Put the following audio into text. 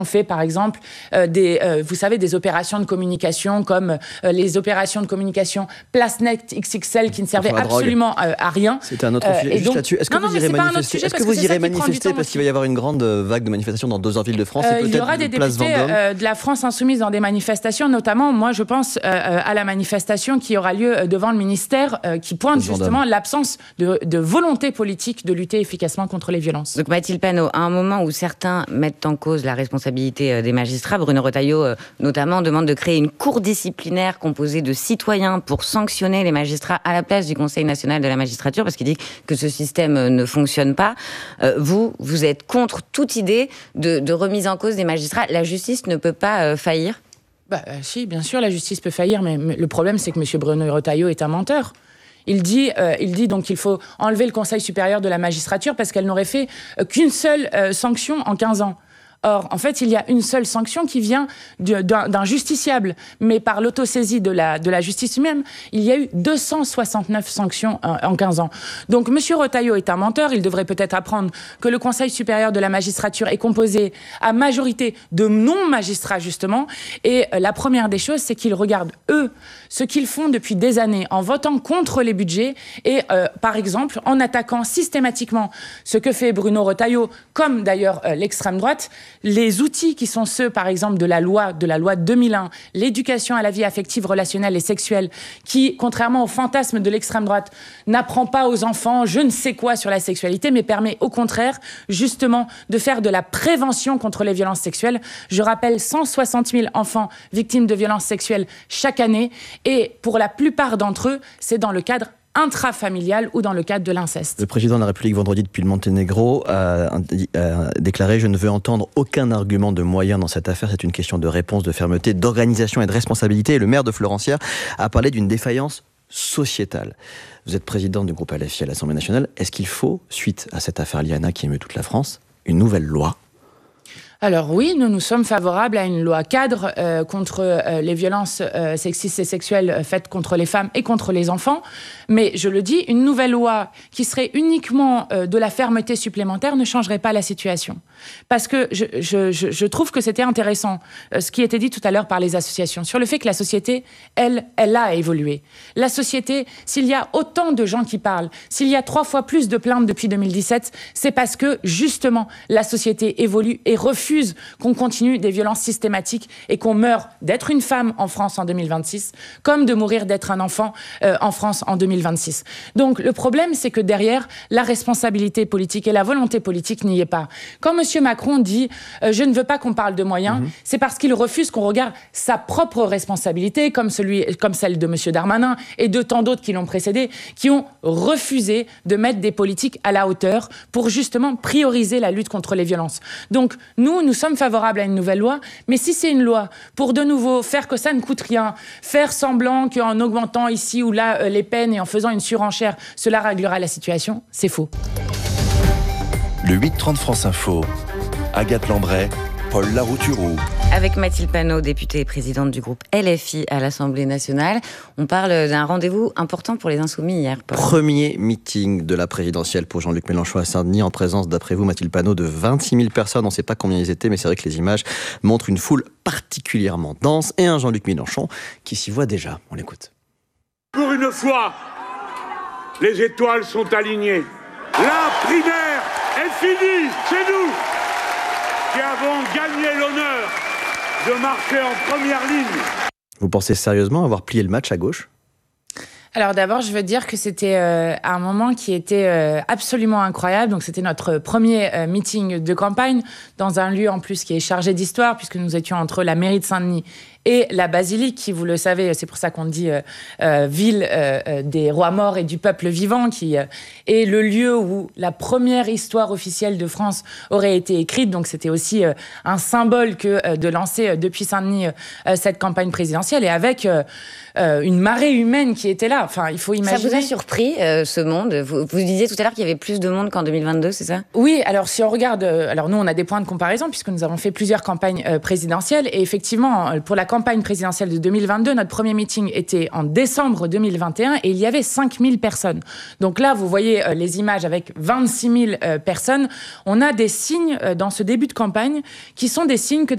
On fait par exemple vous savez, des opérations de communication comme les opérations de communication PlaceNet XXL qui ne servaient absolument à rien. C'est un autre sujet. Juste là-dessus, est-ce que vous irez manifester? Est-ce que vous irez manifester parce qu'il va y avoir une grande vague de manifestations dans 2 villes de France et il y aura des députés de la France Insoumise dans des manifestations, notamment, moi je pense à la manifestation qui aura lieu devant le ministère qui pointe justement l'absence de volonté politique de lutter efficacement contre les violences. Donc Mathilde Panot, à un moment où certains mettent en cause la responsabilité des magistrats, Bruno Retailleau notamment demande de créer une cour disciplinaire composée de citoyens pour sanctionner les magistrats à la place du Conseil national de la magistrature, parce qu'il dit que ce système ne fonctionne pas. Vous êtes contre toute idée de remise en cause des magistrats. La justice ne peut pas faillir? Si, bien sûr, la justice peut faillir, mais le problème, c'est que M. Bruno Retailleau est un menteur. Il dit donc qu'il faut enlever le Conseil supérieur de la magistrature parce qu'elle n'aurait fait qu'une seule sanction en 15 ans. Or, en fait, il y a une seule sanction qui vient d'un justiciable. Mais par l'autosaisie de la justice même, il y a eu 269 sanctions en 15 ans. Donc, M. Retailleau est un menteur. Il devrait peut-être apprendre que le Conseil supérieur de la magistrature est composé à majorité de non-magistrats, justement. Et la première des choses, c'est qu'ils regardent, eux, ce qu'ils font depuis des années en votant contre les budgets et, par exemple, en attaquant systématiquement ce que fait Bruno Retailleau, comme d'ailleurs l'extrême droite, les outils qui sont ceux, par exemple, de la loi de 2001, l'éducation à la vie affective, relationnelle et sexuelle, qui, contrairement au fantasme de l'extrême droite, n'apprend pas aux enfants je ne sais quoi sur la sexualité, mais permet au contraire, justement, de faire de la prévention contre les violences sexuelles. Je rappelle 160 000 enfants victimes de violences sexuelles chaque année, et pour la plupart d'entre eux, c'est dans le cadre intrafamilial ou dans le cadre de l'inceste. Le président de la République, vendredi, depuis le Monténégro, a déclaré « Je ne veux entendre aucun argument de moyens dans cette affaire. C'est une question de réponse, de fermeté, d'organisation et de responsabilité. » Et le maire de Florencières a parlé d'une défaillance sociétale. Vous êtes président du groupe LFI à l'Assemblée nationale. Est-ce qu'il faut, suite à cette affaire Liana qui émeut toute la France, une nouvelle loi ? Alors oui, nous sommes favorables à une loi cadre contre les violences sexistes et sexuelles faites contre les femmes et contre les enfants. Mais je le dis, une nouvelle loi qui serait uniquement de la fermeté supplémentaire ne changerait pas la situation. Parce que je trouve que c'était intéressant ce qui était dit tout à l'heure par les associations sur le fait que la société, elle a évolué. La société, s'il y a autant de gens qui parlent, s'il y a 3 fois plus de plaintes depuis 2017, c'est parce que justement la société évolue et refuse qu'on continue des violences systématiques et qu'on meurt d'être une femme en France en 2026, comme de mourir d'être un enfant en France en 2026. Donc le problème, c'est que derrière, la responsabilité politique et la volonté politique n'y est pas. Quand M. Macron dit « je ne veux pas qu'on parle de moyens », c'est parce qu'il refuse qu'on regarde sa propre responsabilité, comme celle de M. Darmanin et de tant d'autres qui l'ont précédé, qui ont refusé de mettre des politiques à la hauteur pour justement prioriser la lutte contre les violences. Donc nous sommes favorables à une nouvelle loi, mais si c'est une loi pour de nouveau faire que ça ne coûte rien, faire semblant qu'en augmentant ici ou là les peines et en faisant une surenchère, cela réglera la situation, c'est faux. Le 8-30 France Info, Agathe Lambray, Paul Larouturou. Avec Mathilde Panot, députée et présidente du groupe LFI à l'Assemblée nationale. On parle d'un rendez-vous important pour les Insoumis hier, Paul. Premier meeting de la présidentielle pour Jean-Luc Mélenchon à Saint-Denis, en présence, d'après vous, Mathilde Panot, de 26 000 personnes. On ne sait pas combien ils étaient, mais c'est vrai que les images montrent une foule particulièrement dense et un Jean-Luc Mélenchon qui s'y voit déjà. On l'écoute. Pour une fois, les étoiles sont alignées. La primaire est finie, c'est nous qui avons gagné l'honneur de marcher en première ligne. Vous pensez sérieusement avoir plié le match à gauche ? Alors d'abord, je veux dire que c'était un moment qui était absolument incroyable. Donc c'était notre premier meeting de campagne dans un lieu en plus qui est chargé d'histoire, puisque nous étions entre la mairie de Saint-Denis et la basilique, qui, vous le savez, c'est pour ça qu'on dit ville des rois morts et du peuple vivant, qui est le lieu où la première histoire officielle de France aurait été écrite. Donc c'était aussi un symbole que de lancer depuis Saint-Denis cette campagne présidentielle, et avec une marée humaine qui était là. Enfin, il faut imaginer. Ça vous a surpris, ce monde ? Vous disiez tout à l'heure qu'il y avait plus de monde qu'en 2022, c'est ça ? Oui, alors si on regarde... alors nous, on a des points de comparaison, puisque nous avons fait plusieurs campagnes présidentielles. Et effectivement, pour la campagne présidentielle de 2022, notre premier meeting était en décembre 2021, et il y avait 5000 personnes. Donc là, vous voyez les images avec 26 000 personnes. On a des signes dans ce début de campagne qui sont des signes que